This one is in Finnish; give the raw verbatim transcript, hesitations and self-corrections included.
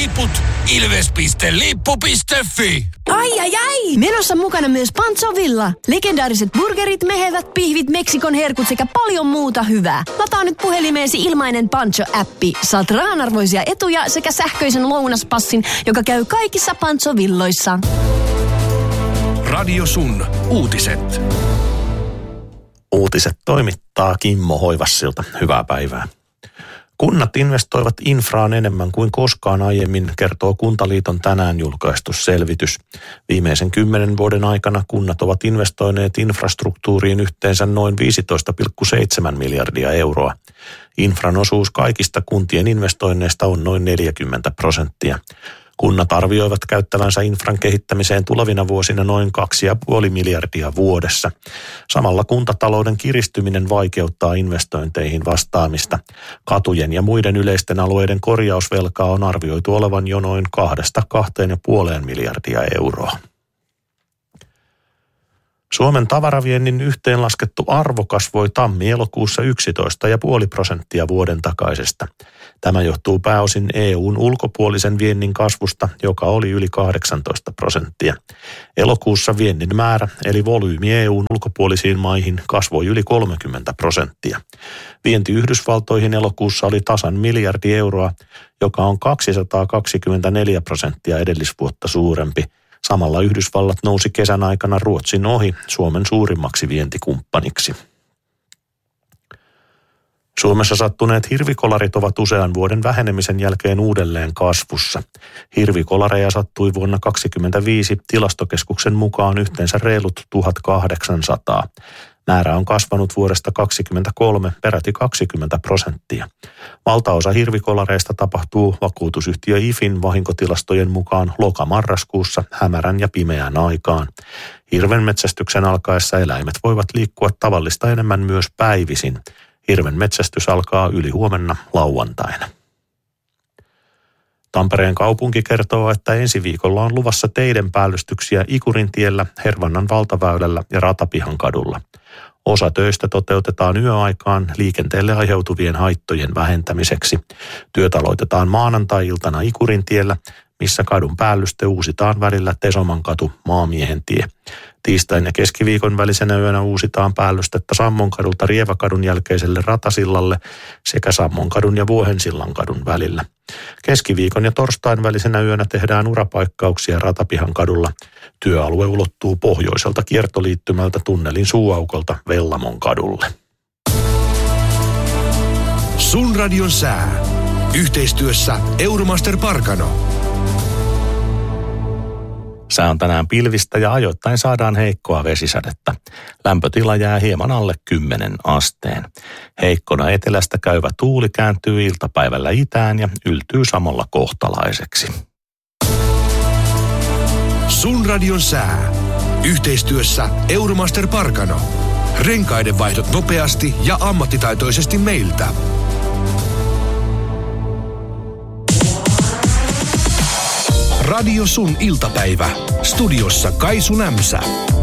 liput ilves piste lippu piste fi. Ai ai ai! Menossa mukana myös Pancho Villa. Legendaariset burgerit, mehevät pihvit, Meksikon herkut sekä paljon muuta hyvää. Lataa nyt puhelimeesi ilmainen Pancho-appi. Saat rahanarvoisia etuja sekä sähköisen lounaspassin, joka käy kaikissa Pancho Villoissa. Radio Sun uutiset. Uutiset toimittaa Kimmo Hoivassilta. Hyvää päivää. Kunnat investoivat infraan enemmän kuin koskaan aiemmin, kertoo Kuntaliiton tänään julkaistu selvitys. Viimeisen kymmenen vuoden aikana kunnat ovat investoineet infrastruktuuriin yhteensä noin viisitoista pilkku seitsemän miljardia euroa. Infran osuus kaikista kuntien investoinneista on noin neljäkymmentä prosenttia. Kunnat arvioivat käyttävänsä infran kehittämiseen tulevina vuosina noin kaksi pilkku viisi miljardia vuodessa. Samalla kuntatalouden kiristyminen vaikeuttaa investointeihin vastaamista. Katujen ja muiden yleisten alueiden korjausvelkaa on arvioitu olevan jo noin kahdesta kahteen ja puoleen miljardia euroa. Suomen tavaraviennin yhteenlaskettu arvo kasvoi tammi-elokuussa yksitoista pilkku viisi prosenttia vuoden takaisesta. Tämä johtuu pääosin E U:n ulkopuolisen viennin kasvusta, joka oli yli kahdeksantoista prosenttia. Elokuussa viennin määrä, eli volyymi E U:n ulkopuolisiin maihin, kasvoi yli kolmekymmentä prosenttia. Vienti Yhdysvaltoihin elokuussa oli tasan miljardi euroa, joka on kaksisataakaksikymmentäneljä prosenttia edellisvuotta suurempi. Samalla Yhdysvallat nousi kesän aikana Ruotsin ohi Suomen suurimmaksi vientikumppaniksi. Suomessa sattuneet hirvikolarit ovat usean vuoden vähenemisen jälkeen uudelleen kasvussa. Hirvikolareja sattui vuonna kaksikymmentäviisi Tilastokeskuksen mukaan yhteensä reilut tuhatkahdeksansataa. Määrä on kasvanut vuodesta kaksikymmentäkolme peräti kaksikymmentä prosenttia. Valtaosa hirvikolareista tapahtuu vakuutusyhtiö I F In vahinkotilastojen mukaan loka-marraskuussa hämärän ja pimeän aikaan. Hirvenmetsästyksen alkaessa eläimet voivat liikkua tavallista enemmän myös päivisin. Hirvenmetsästys alkaa yli huomenna lauantaina. Tampereen kaupunki kertoo, että ensi viikolla on luvassa teiden päällystyksiä Ikurintiellä, Hervannan valtaväylällä ja Ratapihan kadulla. Osa töistä toteutetaan yöaikaan liikenteelle aiheutuvien haittojen vähentämiseksi. Työt aloitetaan maanantai-iltana Ikurintiellä, missä kadun päällyste uusitaan välillä Tesomankatu, Maamiehen tie. Tiistain ja keskiviikon välisenä yönä uusitaan päällystettä Sammonkadulta Rieväkadun jälkeiselle ratasillalle sekä Sammonkadun ja Vuohensillankadun välillä. Keskiviikon ja torstain välisenä yönä tehdään urapaikkauksia Ratapihan kadulla. Työalue ulottuu pohjoiselta kiertoliittymältä tunnelin suuaukolta Vellamon kadulle. Sun radion sää. Yhteistyössä Euromaster Parkano. Sää on tänään pilvistä ja ajoittain saadaan heikkoa vesisadetta. Lämpötila jää hieman alle kymmenen asteen. Heikkona etelästä käyvä tuuli kääntyy iltapäivällä itään ja yltyy samalla kohtalaiseksi. Sun radion sää. Yhteistyössä Euromaster Parkano. Renkaiden vaihdot nopeasti ja ammattitaitoisesti meiltä. Radio Sun iltapäivä. Studiossa Kaisu Nämsä.